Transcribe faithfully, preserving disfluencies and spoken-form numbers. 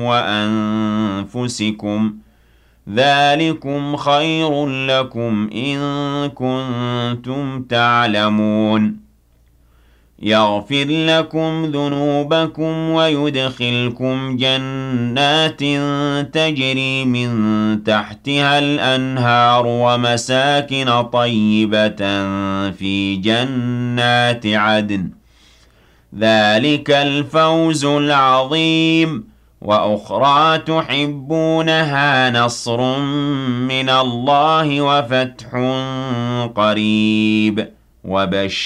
وأنفسكم ذلكم خير لكم إن كنتم تعلمون يغفر لكم ذنوبكم ويدخلكم جنات تجري من تحتها الأنهار ومساكن طيبة في جنات عدن ذلك الفوز العظيم وأخرى تحبونها نصر من الله وفتح قريب وبشر